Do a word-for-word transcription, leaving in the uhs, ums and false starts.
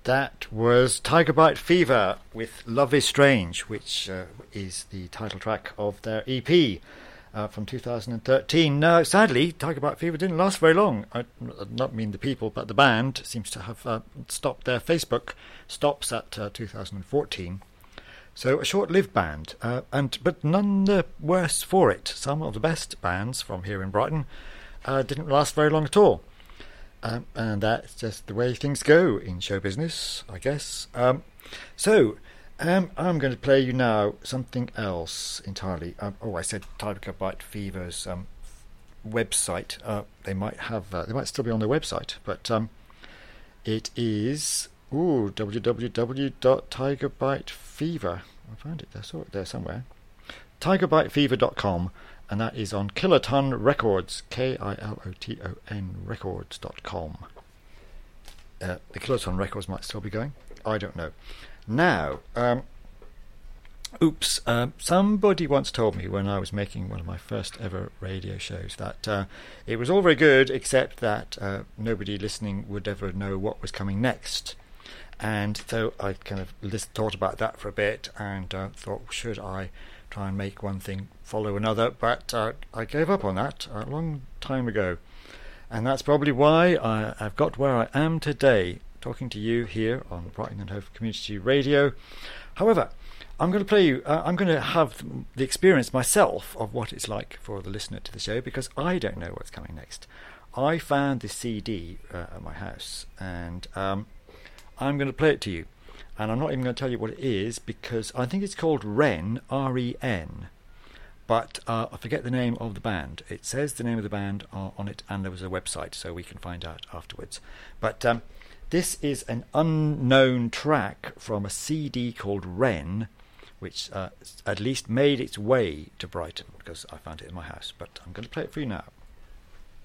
That was Tiger Bite Fever with Love is Strange, which uh, is the title track of their E P uh, from two thousand thirteen. Now, sadly, Tiger Bite Fever didn't last very long. I not mean the people, but the band seems to have uh, stopped their Facebook stops at uh, two thousand fourteen. So a short-lived band, uh, and but none the worse for it. Some of the best bands from here in Brighton uh, didn't last very long at all. Um, and that's just the way things go in show business, I guess. Um, so, um, I'm going to play you now something else entirely. Um, oh, I said Tiger Bite Fever's um, website. Uh, they might have, uh, they might still be on their website, but um, it is ooh w w w dot tiger bite fever. I found it. I saw it there somewhere. tiger bite fever dot com. And that is on Kiloton Records, K I L O T O N records dot com. Uh, the Kiloton Records might still be going. I don't know. Now, um, oops, uh, somebody once told me when I was making one of my first ever radio shows that uh, it was all very good, except that uh, nobody listening would ever know what was coming next. And so I kind of list, thought about that for a bit and uh, thought, should I try and make one thing follow another, but uh, I gave up on that a long time ago, and that's probably why I, I've got where I am today, talking to you here on Brighton and Hove Community Radio. However, I'm going to play you, uh, I'm going to have the experience myself of what it's like for the listener to the show, because I don't know what's coming next. I found this C D uh, at my house, and um, I'm going to play it to you. And I'm not even going to tell you what it is, because I think it's called Ren, R E N. But uh, I forget the name of the band. It says the name of the band uh, on it, and there was a website, so we can find out afterwards. But um, this is an unknown track from a C D called Ren, which uh, at least made its way to Brighton, because I found it in my house. But I'm going to play it for you now.